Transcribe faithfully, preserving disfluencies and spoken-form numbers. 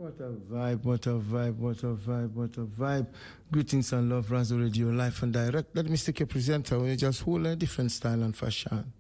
What a vibe, what a vibe, what a vibe, what a vibe. Greetings and love, Razo Radio, live and direct. Let me stick a presenter when you just hold a different style and fashion.